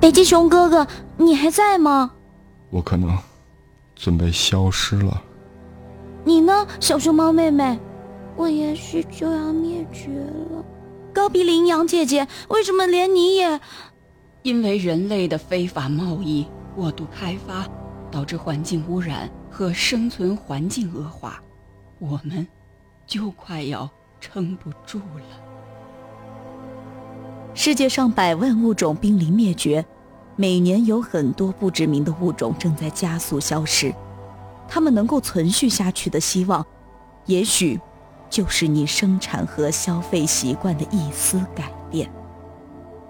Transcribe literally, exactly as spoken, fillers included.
北极熊哥哥，你还在吗？ 我可能准备消失了。 你呢，小熊猫妹妹？ 我也许就要灭绝了。 高鼻羚羊姐姐，为什么连你也…… 因为人类的非法贸易、过度开发，导致环境污染和生存环境恶化，我们就快要撑不住了。 世界上百万物种濒临灭绝，每年有很多不知名的物种正在加速消失。它们能够存续下去的希望，也许就是你生产和消费习惯的一丝改变。